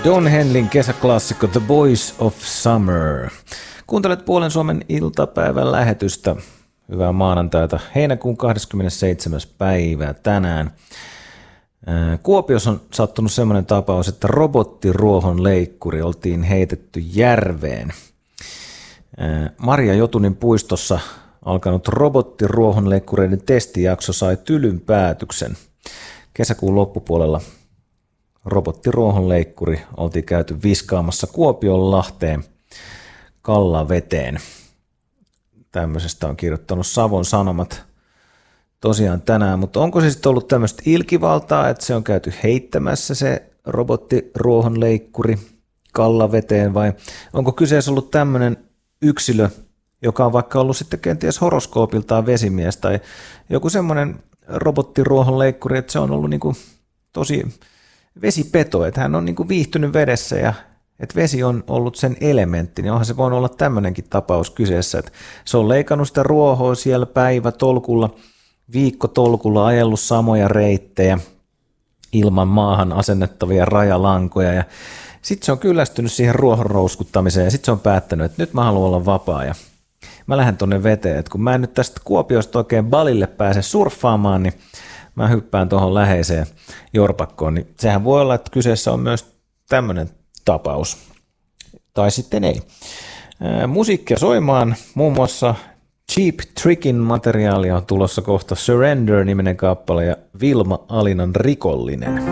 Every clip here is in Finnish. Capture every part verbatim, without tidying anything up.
Don Henlin kesäklassikko The Boys of Summer. Kuuntelet Puolen Suomen iltapäivän lähetystä. Hyvää maanantaita. Heinäkuun kahdeskymmenesseitsemäs päivä tänään. Kuopiossa on sattunut semmoinen tapaus, että robottiruohon leikkuri oltiin heitetty järveen. Maria Jotunin puistossa alkanut robottiruohonleikkureiden testijakso sai tylyn päätöksen. Kesäkuun loppupuolella robottiruohonleikkuri oltiin käyty viskaamassa Kuopion Lahteen Kallaveteen. Tämmöisestä on kirjoittanut Savon Sanomat tosiaan tänään, mutta onko se sitten ollut tämmöistä ilkivaltaa, että se on käyty heittämässä se robottiruohonleikkuri Kallaveteen, vai onko kyseessä ollut tämmöinen yksilö, joka on vaikka ollut sitten kenties horoskoopiltaan vesimies tai joku semmoinen robottiruohonleikkuri, että se on ollut niinku tosi vesipeto, että hän on niinku viihtynyt vedessä ja että vesi on ollut sen elementti, niin onhan se voinut olla tämmöinenkin tapaus kyseessä, että se on leikannut sitä ruohoa siellä päivätolkulla, viikkotolkulla, ajellut samoja reittejä ilman maahan asennettavia rajalankoja ja sitten se on kyllästynyt siihen ruohon rouskuttamiseen ja sitten se on päättänyt, että nyt mä haluan olla vapaa ja mä lähden tonne veteen, että kun mä en nyt tästä Kuopiosta oikein Balille pääse surffaamaan, niin mä hyppään tuohon läheiseen jorpakkoon, niin sehän voi olla, että kyseessä on myös tämmöinen tapaus. Tai sitten ei. Musiikkia soimaan, muun muassa Cheap Trickin materiaalia on tulossa kohta Surrender-niminen kappale ja Vilma Alinan Rikollinen.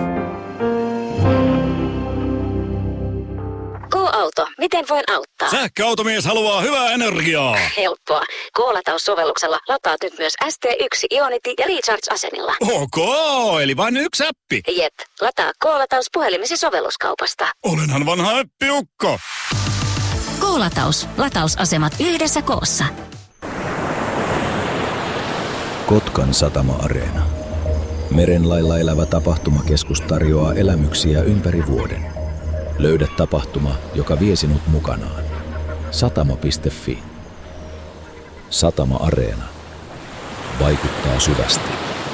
K-auto, miten voin auttaa? Sähköautomies haluaa hyvää energiaa. Helppoa. K-lataussovelluksella lataat nyt myös S T yksi Ionity ja Recharge-asemilla. Ok, eli vain yksi appi. Jep, lataa K-lataus puhelimesi sovelluskaupasta. Olenhan vanha äppiukko. K-lataus. Latausasemat yhdessä koossa. Kotkan Satama-areena. Merenlailla elävä tapahtumakeskus tarjoaa elämyksiä ympäri vuoden. Löydä tapahtuma, joka vie sinut mukanaan. Satama piste fi. Satama-areena. Vaikuttaa syvästi.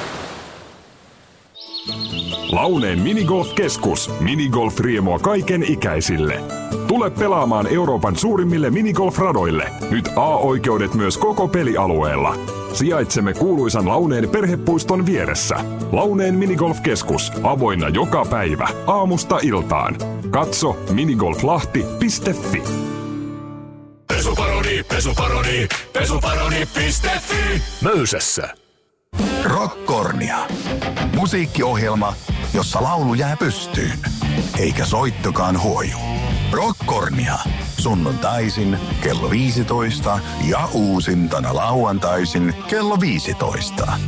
Launeen Minigolf-keskus. Minigolf-riemua kaiken ikäisille. Tule pelaamaan Euroopan suurimmille minigolf-radoille. Nyt A-oikeudet myös koko pelialueella. Sijaitsemme kuuluisan Launeen perhepuiston vieressä. Launeen Minigolf-keskus. Avoinna joka päivä. Aamusta iltaan. Katso minigolflahti piste fi. Pesuparoni, pesuparoni, pesuparoni piste fi. Möysässä. Rockkornia. Musiikkiohjelma, jossa laulu jää pystyyn, eikä soittokaan huoju. Rockkornia. Sunnuntaisin kello viisitoista ja uusintana lauantaisin kello viisitoista.